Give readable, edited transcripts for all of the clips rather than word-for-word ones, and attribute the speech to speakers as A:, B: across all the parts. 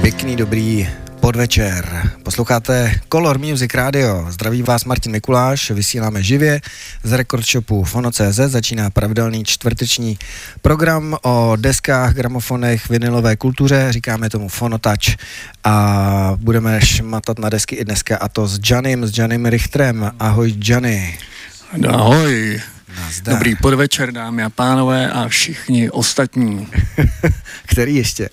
A: Pěkný, dobrý podvečer. Posloucháte Color Music Radio. Zdraví vás Martin Mikuláš, vysíláme živě z rekordshopu Fono.cz. Začíná pravidelný čtvrteční program o deskách, gramofonech, vinylové kultuře. Říkáme tomu Fonotouch a budeme šmatat na desky i dneska, a to s Janym Richterem. Ahoj Jany.
B: Ahoj.
A: Nazdar.
B: Dobrý podvečer, dámy a pánové a všichni ostatní.
A: Který ještě?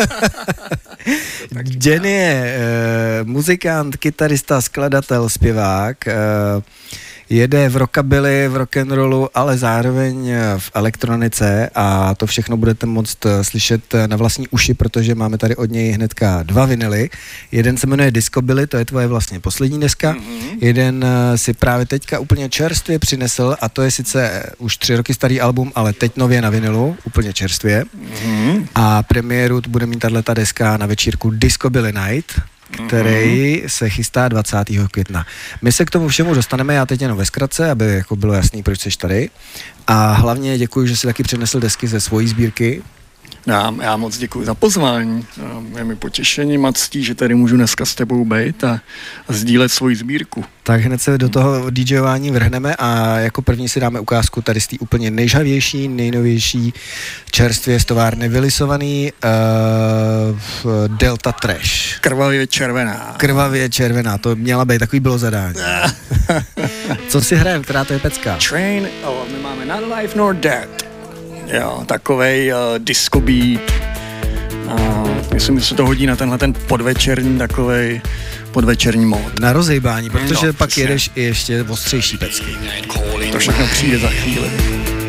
A: Jenny je muzikant, kytarista, skladatel, zpěvák. Jede v rockabilly, v rock'n'rollu, ale zároveň v elektronice, a to všechno budete moct slyšet na vlastní uši, protože máme tady od něj hnedka 2 vinily. Jeden se jmenuje Discobilly, to je tvoje vlastně poslední deska. Jeden si právě teďka úplně čerstvě přinesl, a to je sice už 3 roky starý album, ale teď nově na vinilu, úplně čerstvě. A premiéru bude mít tato deska na večírku Discobilly Night, který se chystá 20. května. My se k tomu všemu dostaneme, já teď jenom ve zkratce, aby jako bylo jasný, proč jsi tady. A hlavně děkuji, že jsi taky přinesl desky ze svojí sbírky.
B: Já moc děkuji za pozvání. Je mi potěšením a ctí, že tady můžu dneska s tebou být a sdílet svoji sbírku.
A: Tak hned se do toho DJování vrhneme a jako první si dáme ukázku tady z té úplně nejžhavější, nejnovější, čerstvě z továrny vylisovaný Delta Trash. Krvavě červená, to měla být, takový bylo zadání. Co si hrajeme, která to je pecka?
B: Train, my máme Not Alive Nor Dead. Jo, takovej disco beat. Myslím, že se to hodí na tenhle ten podvečerní mód.
A: Na rozejbání, protože pak jedeš i ještě ostřejší pecky.
B: To všechno přijde za chvíli.